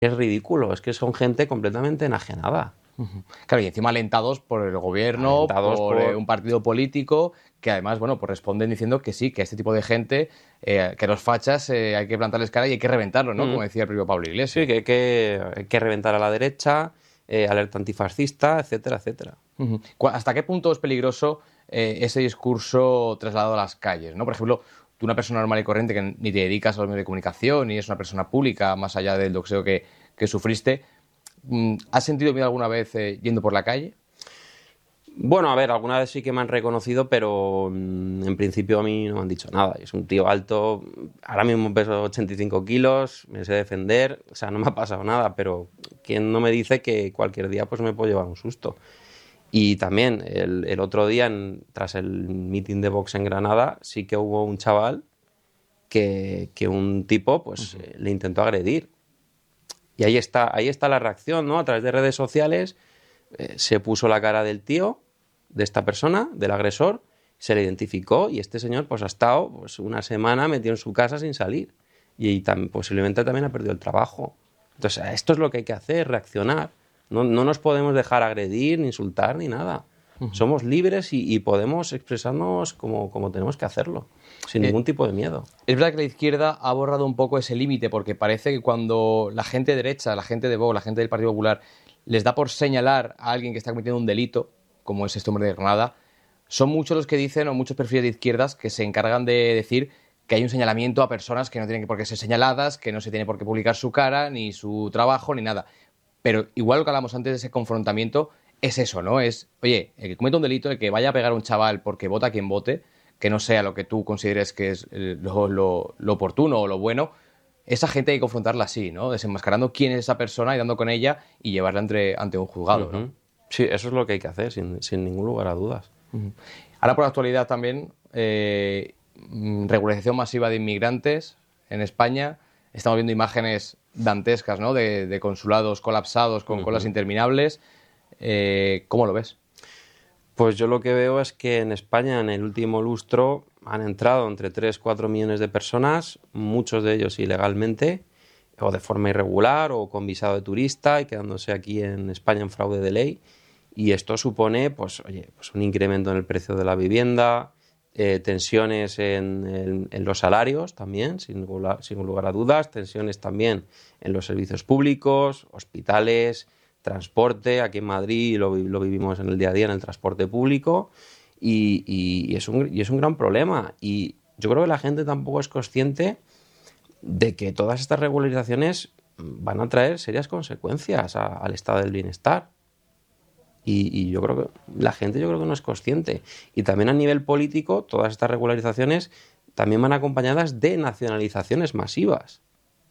Es ridículo, es que son gente completamente enajenada. Claro, y encima alentados por el gobierno, Alentados por por... un partido político, que además, bueno, pues responden diciendo que sí, que a este tipo de gente, que los fachas hay que plantarles cara y hay que reventarlos, ¿no? Como decía el propio Pablo Iglesias. Sí, que hay que reventar a la derecha, alerta antifascista, etcétera, etcétera. ¿Hasta qué punto es peligroso ese discurso trasladado a las calles, ¿no? Por ejemplo, tú, una persona normal y corriente que ni te dedicas a los medios de comunicación, ni es una persona pública, más allá del doxeo que sufriste, ¿has sentido miedo alguna vez yendo por la calle? Bueno, a ver, alguna vez sí que me han reconocido, pero en principio a mí no me han dicho nada. Es un tío alto, ahora mismo peso 85 kilos, me sé defender, o sea, no me ha pasado nada, pero ¿quién no me dice que cualquier día pues me puedo llevar un susto? Y también el otro día, tras el meeting de Vox en Granada, sí que hubo un chaval que un tipo pues le intentó agredir. Y ahí está la reacción, ¿no? A través de redes sociales se puso la cara del tío, de esta persona, del agresor, se le identificó y este señor pues ha estado pues, una semana metido en su casa sin salir y posiblemente también ha perdido el trabajo. Entonces, esto es lo que hay que hacer, reaccionar. No nos podemos dejar agredir, ni insultar, ni nada. Somos libres y podemos expresarnos como tenemos que hacerlo, sin ningún tipo de miedo. Es verdad que la izquierda ha borrado un poco ese límite, porque parece que cuando la gente derecha, la gente de Vox, la gente del Partido Popular, les da por señalar a alguien que está cometiendo un delito, como es este hombre de Granada, son muchos los que dicen, o muchos perfiles de izquierdas, que se encargan de decir que hay un señalamiento a personas que no tienen por qué ser señaladas, que no se tiene por qué publicar su cara, ni su trabajo, ni nada. Pero igual lo que hablamos antes de ese confrontamiento es eso, ¿no? Es, oye, el que cometa un delito, el que vaya a pegar a un chaval porque vota a quien vote, que no sea lo que tú consideres que es lo oportuno o lo bueno, esa gente hay que confrontarla así, ¿no? Desenmascarando quién es esa persona y dando con ella y llevarla ante un juzgado, ¿no? Sí, eso es lo que hay que hacer, sin ningún lugar a dudas. Ahora, por la actualidad también, regularización masiva de inmigrantes en España. Estamos viendo imágenes dantescas, ¿no? De consulados colapsados con colas interminables. ¿Cómo lo ves? Pues yo lo que veo es que en España, en el último lustro, han entrado entre 3 y 4 millones de personas, muchos de ellos ilegalmente, o de forma irregular, o con visado de turista y quedándose aquí en España en fraude de ley. Y esto supone, pues, oye, pues un incremento en el precio de la vivienda, tensiones en los salarios también, sin lugar a dudas, tensiones también en los servicios públicos, hospitales, transporte. Aquí en Madrid lo vivimos en el día a día en el transporte público y es un gran problema. Y yo creo que la gente tampoco es consciente de que todas estas regularizaciones van a traer serias consecuencias al estado del bienestar. Y yo creo que la gente yo creo que no es consciente. Y también a nivel político, todas estas regularizaciones también van acompañadas de nacionalizaciones masivas.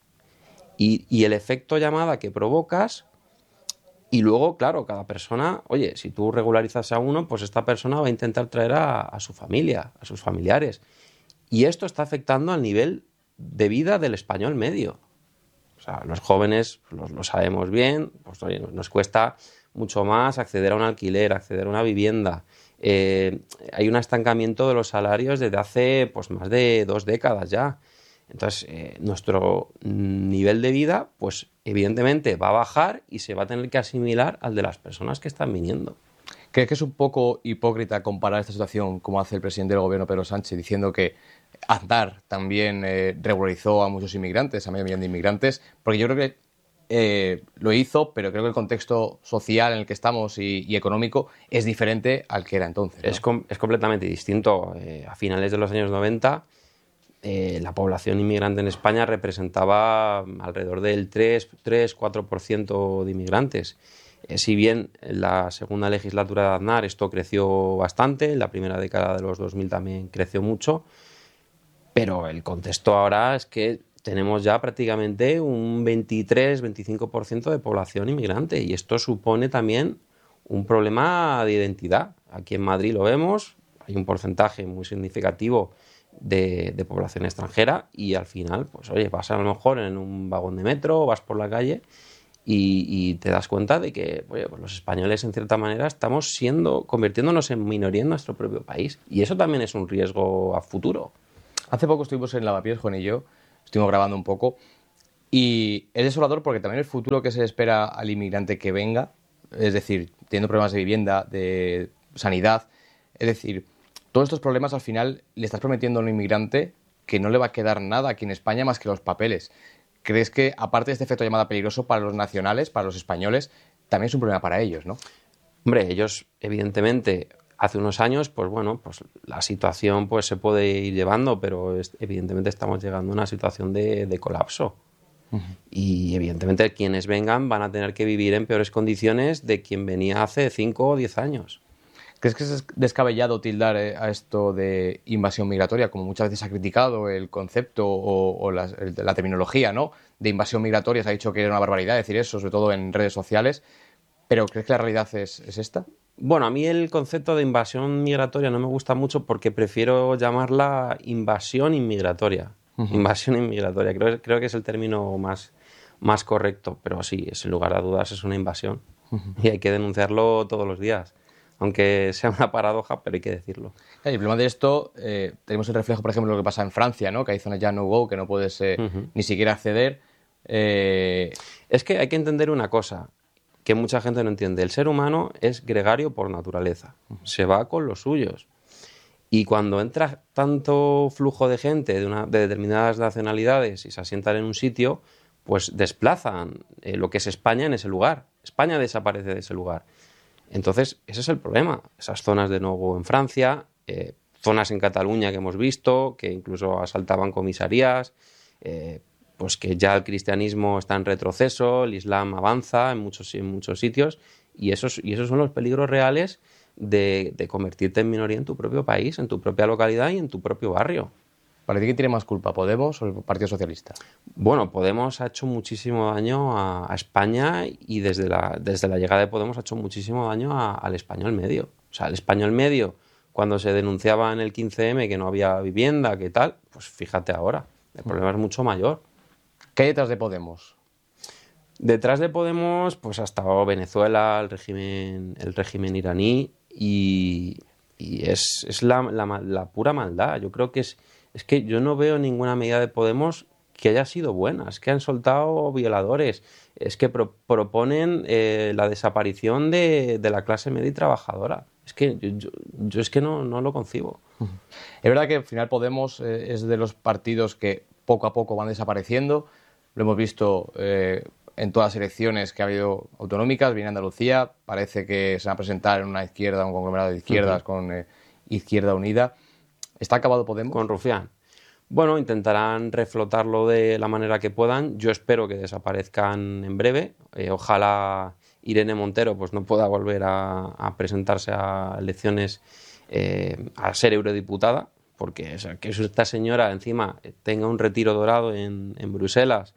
Y el efecto llamada que provocas, y luego, claro, cada persona, oye, si tú regularizas a uno, pues esta persona va a intentar traer a su familia, a sus familiares. Y esto está afectando al nivel de vida del español medio. O sea, los jóvenes lo sabemos bien, pues oye, nos cuesta mucho más acceder a un alquiler, acceder a una vivienda. Hay un estancamiento de los salarios desde hace pues más de 2 décadas ya. Entonces, nuestro nivel de vida, pues evidentemente va a bajar y se va a tener que asimilar al de las personas que están viniendo. ¿Crees que es un poco hipócrita comparar esta situación como hace el presidente del gobierno, Pedro Sánchez, diciendo que Aznar también regularizó a muchos inmigrantes, a medio millón de inmigrantes? Porque yo creo que lo hizo, pero creo que el contexto social en el que estamos y económico es diferente al que era entonces, ¿no? Es completamente distinto. A finales de los años 90, la población inmigrante en España representaba alrededor del 3-4% de inmigrantes. Si bien en la segunda legislatura de Aznar esto creció bastante, en la primera década de los 2000 también creció mucho, pero el contexto ahora es que tenemos ya prácticamente un 23-25% de población inmigrante y esto supone también un problema de identidad. Aquí en Madrid lo vemos, hay un porcentaje muy significativo de población extranjera y al final, pues oye, vas a lo mejor en un vagón de metro, vas por la calle y te das cuenta de que oye, pues los españoles en cierta manera estamos convirtiéndonos en minoría en nuestro propio país y eso también es un riesgo a futuro. Hace poco estuvimos en Lavapiés, Juan y yo, estuvimos grabando un poco, Y es desolador porque también el futuro que se espera al inmigrante que venga, es decir, teniendo problemas de vivienda, de sanidad, es decir, todos estos problemas al final le estás prometiendo a un inmigrante que no le va a quedar nada aquí en España más que los papeles. ¿Crees que, aparte de este efecto llamada peligroso para los nacionales, para los españoles, también es un problema para ellos, ¿no? Hombre, ellos, evidentemente, hace unos años, pues bueno, pues la situación pues se puede ir llevando, pero evidentemente estamos llegando a una situación de colapso. Y evidentemente quienes vengan van a tener que vivir en peores condiciones de quien venía hace 5 o 10 años. ¿Crees que es descabellado tildar a esto de invasión migratoria, como muchas veces se ha criticado el concepto o la terminología, ¿no? De invasión migratoria, se ha dicho que era una barbaridad decir eso, sobre todo en redes sociales, pero ¿crees que la realidad es esta? Bueno, a mí el concepto de invasión migratoria no me gusta mucho porque prefiero llamarla invasión inmigratoria. Invasión inmigratoria, creo que es el término más correcto, pero sí, sin lugar a dudas es una invasión y hay que denunciarlo todos los días, aunque sea una paradoja, pero hay que decirlo. El problema de esto, tenemos el reflejo, por ejemplo, de lo que pasa en Francia, ¿no? Que hay zonas ya no-go que no puedes ni siquiera acceder. Es que hay que entender una cosa que mucha gente no entiende. El ser humano es gregario por naturaleza, se va con los suyos. Y cuando entra tanto flujo de gente de determinadas nacionalidades y se asientan en un sitio, pues desplazan lo que es España en ese lugar. España desaparece de ese lugar. Entonces, ese es el problema. Esas zonas de no-go en Francia, zonas en Cataluña que hemos visto, que incluso asaltaban comisarías, pues que ya el cristianismo está en retroceso, el islam avanza en muchos sitios, y esos son los peligros reales de convertirte en minoría en tu propio país, en tu propia localidad y en tu propio barrio. ¿Para ti quién tiene más culpa, Podemos o el Partido Socialista? Bueno, Podemos ha hecho muchísimo daño a España y desde la llegada de Podemos ha hecho muchísimo daño al español medio. O sea, el español medio, cuando se denunciaba en el 15M que no había vivienda, que tal, pues fíjate ahora, el problema es mucho mayor. ¿Qué hay detrás de Podemos? Detrás de Podemos, pues ha estado Venezuela, el régimen iraní y es la pura maldad. Yo creo que es que yo no veo ninguna medida de Podemos que haya sido buena. Es que han soltado violadores, es que proponen la desaparición de la clase media y trabajadora. Es que yo es que no lo concibo. Es verdad que al final Podemos es de los partidos que poco a poco van desapareciendo. Lo hemos visto en todas las elecciones que ha habido autonómicas. Viene Andalucía, parece que se van a presentar en una izquierda, un conglomerado de izquierdas con Izquierda Unida. ¿Está acabado Podemos? Con Rufián. Bueno, intentarán reflotarlo de la manera que puedan. Yo espero que desaparezcan en breve. Ojalá Irene Montero pues no pueda volver a presentarse a elecciones a ser eurodiputada, porque o sea, que esta señora encima tenga un retiro dorado en Bruselas,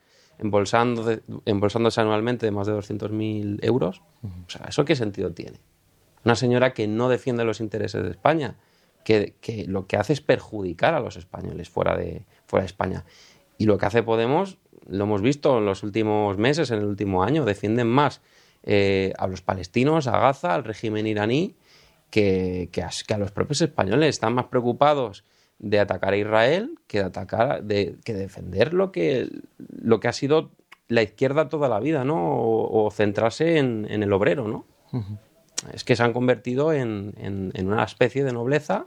embolsándose anualmente de más de 200.000 euros. O sea, ¿eso qué sentido tiene? Una señora que no defiende los intereses de España, que lo que hace es perjudicar a los españoles fuera de España. Y lo que hace Podemos, lo hemos visto en los últimos meses, en el último año, defienden más a los palestinos, a Gaza, al régimen iraní, que a los propios españoles. Están más preocupados de atacar a Israel que que defender lo que ha sido la izquierda toda la vida, ¿no? O centrarse en el obrero, ¿no? Es que se han convertido en una especie de nobleza.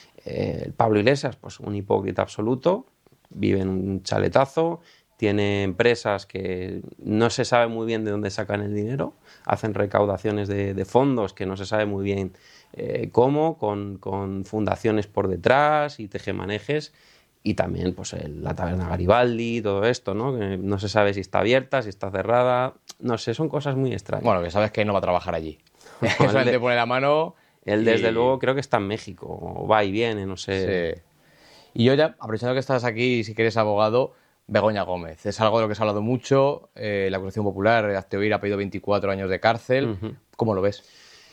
Pablo Iglesias, pues un hipócrita absoluto, vive en un chaletazo, tiene empresas que no se sabe muy bien de dónde sacan el dinero, hacen recaudaciones de fondos que no se sabe muy bien cómo, con fundaciones por detrás y tejemanejes, y también pues la taberna Garibaldi, todo esto, ¿no? Que no se sabe si está abierta, si está cerrada, no sé, son cosas muy extrañas. Bueno, que sabes que no va a trabajar allí. Solamente pone la mano. Él, desde luego, creo que está en México, o va y viene, no sé. Sí. Y yo ya, aprovechando que estás aquí, si quieres abogado, Begoña Gómez. Es algo de lo que se ha hablado mucho. La acusación popular, hazte oír, ha pedido 24 años de cárcel. ¿Cómo lo ves?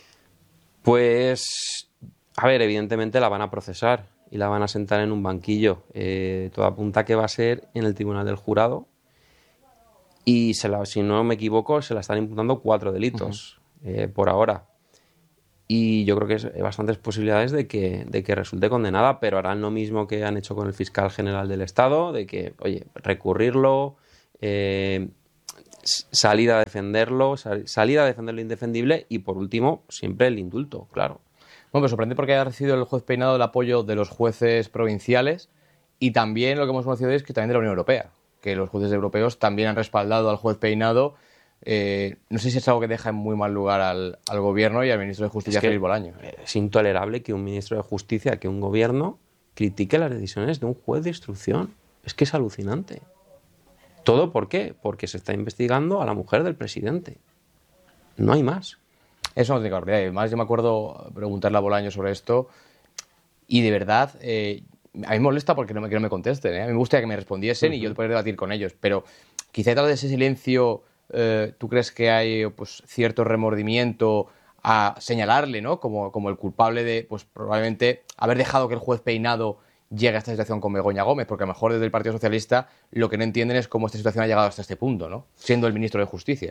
Pues, a ver, evidentemente la van a procesar y la van a sentar en un banquillo. Todo apunta que va a ser en el Tribunal del Jurado. Y si no me equivoco, se la están imputando 4 delitos por ahora. Y yo creo que hay bastantes posibilidades de que resulte condenada, pero harán lo mismo que han hecho con el fiscal general del Estado, de que, oye, recurrirlo, salida a defenderlo, salida a defender lo indefendible y, por último, siempre el indulto, claro. Bueno, me sorprende porque haya recibido el juez Peinado el apoyo de los jueces provinciales y también lo que hemos conocido es que también de la Unión Europea, que los jueces europeos también han respaldado al juez Peinado. No sé si es algo que deja en muy mal lugar al gobierno y al ministro de Justicia, Félix Bolaño. Es intolerable que un ministro de Justicia, que un gobierno critique las decisiones de un juez de instrucción. Es que es alucinante. ¿Todo por qué? Porque se está investigando a la mujer del presidente. No hay más. Eso no tiene que olvidar. Además, yo me acuerdo preguntarle a Bolaño sobre esto y de verdad a mí me molesta porque que no me contesten. A mí me gustaría que me respondiesen y yo poder debatir con ellos. Pero quizá detrás de ese silencio ¿tú crees que hay pues, cierto remordimiento a señalarle, ¿no? como el culpable de pues probablemente haber dejado que el juez Peinado llegue a esta situación con Begoña Gómez? Porque a lo mejor desde el Partido Socialista lo que no entienden es cómo esta situación ha llegado hasta este punto, ¿no? Siendo el ministro de Justicia.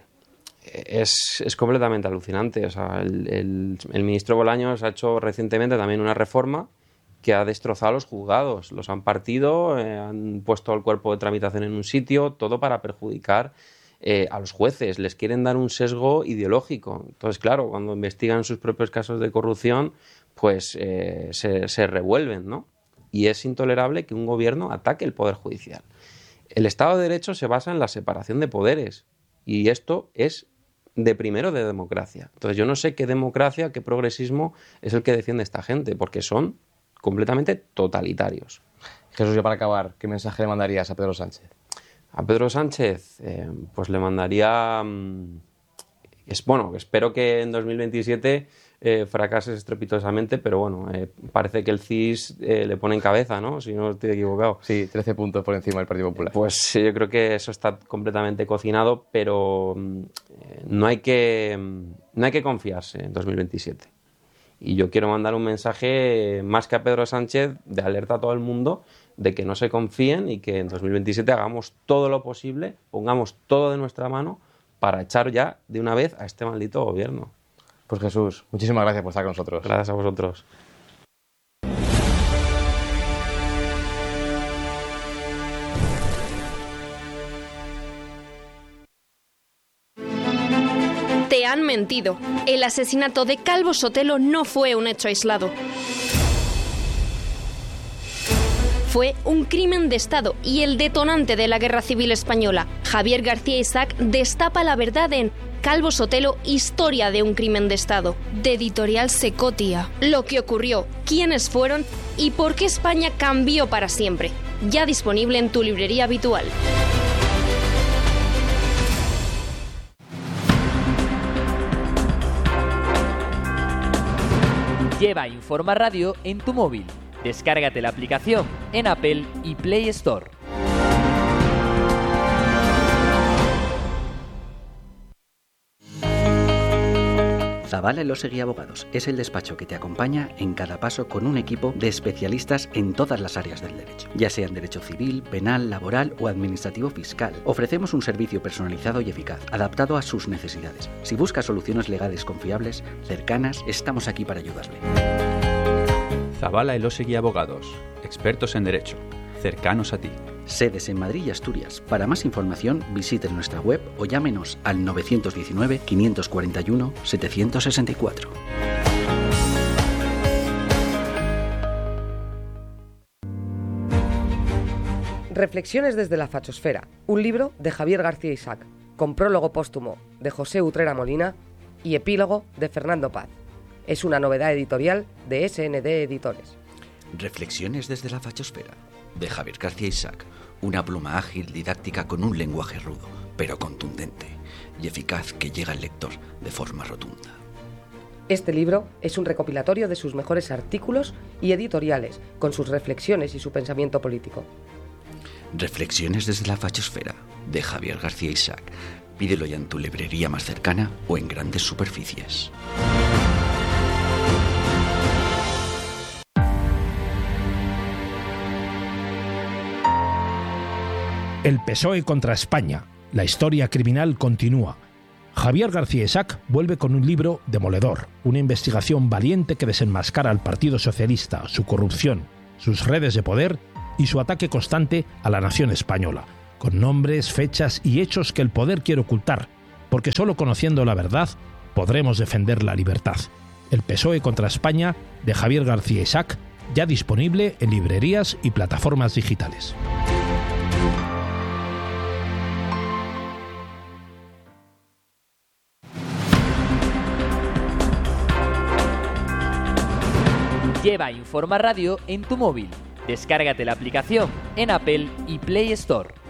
Es completamente alucinante. O sea, el ministro Bolaños ha hecho recientemente también una reforma que ha destrozado a los juzgados. Los han partido, han puesto el cuerpo de tramitación en un sitio, todo para perjudicar a los jueces. Les quieren dar un sesgo ideológico. Entonces, claro, cuando investigan sus propios casos de corrupción, pues se revuelven, ¿no? Y es intolerable que un gobierno ataque el Poder Judicial. El Estado de Derecho se basa en la separación de poderes y esto es de primero de democracia. Entonces yo no sé qué democracia, qué progresismo es el que defiende esta gente, porque son completamente totalitarios. Jesús, ya para acabar, ¿qué mensaje le mandarías a Pedro Sánchez? A Pedro Sánchez, pues le mandaría... espero que en 2027 fracases estrepitosamente, pero bueno, parece que el CIS le pone en cabeza, ¿no? Si no estoy equivocado. Sí, 13 puntos por encima del Partido Popular. Pues yo creo que eso está completamente cocinado, pero no hay que confiarse en 2027. Y yo quiero mandar un mensaje, más que a Pedro Sánchez, de alerta a todo el mundo, de que no se confíen y que en 2027 hagamos todo lo posible, pongamos todo de nuestra mano para echar ya de una vez a este maldito gobierno. Pues Jesús, muchísimas gracias por estar con nosotros. Gracias a vosotros. Te han mentido. El asesinato de Calvo Sotelo no fue un hecho aislado. Fue un crimen de Estado y el detonante de la Guerra Civil Española. Javier García Isaac destapa la verdad en Calvo Sotelo, historia de un crimen de Estado, de Editorial Secotia. Lo que ocurrió, quiénes fueron y por qué España cambió para siempre. Ya disponible en tu librería habitual. Lleva Informa Radio en tu móvil. Descárgate la aplicación en Apple y Play Store. Zavala Elósegui Abogados es el despacho que te acompaña en cada paso con un equipo de especialistas en todas las áreas del derecho, ya sea en derecho civil, penal, laboral o administrativo fiscal. Ofrecemos un servicio personalizado y eficaz, adaptado a sus necesidades. Si buscas soluciones legales confiables, cercanas, estamos aquí para ayudarle. Zavala Elósegui Abogados, expertos en derecho, cercanos a ti. Sedes en Madrid y Asturias. Para más información, visite nuestra web o llámenos al 919-541-764. Reflexiones desde la fachosfera, un libro de Javier García Isaac, con prólogo póstumo de José Utrera Molina y epílogo de Fernando Paz. Es una novedad editorial de SND Editores. Reflexiones desde la fachosfera, de Javier García Isaac. Una pluma ágil, didáctica, con un lenguaje rudo, pero contundente y eficaz que llega al lector de forma rotunda. Este libro es un recopilatorio de sus mejores artículos y editoriales, con sus reflexiones y su pensamiento político. Reflexiones desde la fachosfera, de Javier García Isaac. Pídelo ya en tu librería más cercana o en grandes superficies. El PSOE contra España. La historia criminal continúa. Javier García Isaac vuelve con un libro demoledor, una investigación valiente que desenmascara al Partido Socialista, su corrupción, sus redes de poder y su ataque constante a la nación española, con nombres, fechas y hechos que el poder quiere ocultar, porque solo conociendo la verdad podremos defender la libertad. El PSOE contra España, de Javier García Isaac, ya disponible en librerías y plataformas digitales. Lleva Informa Radio en tu móvil. Descárgate la aplicación en Apple y Play Store.